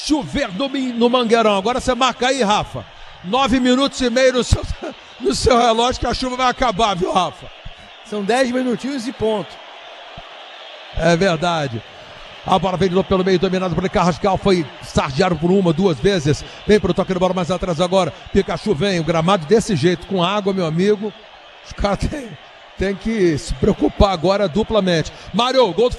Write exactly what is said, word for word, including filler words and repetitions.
Chover no, no Mangueirão. Agora você marca aí, Rafa. Nove minutos e meio no seu, no seu relógio que a chuva vai acabar, viu, Rafa? São dez minutinhos e ponto. É verdade. A bola vem de novo pelo meio, dominado por Carrascal, foi sardeado por uma, duas vezes. Vem pro toque de bola mais atrás agora. Pikachu vem, o gramado desse jeito, com água, meu amigo. Os caras têm tem que se preocupar agora duplamente. Mário, gol do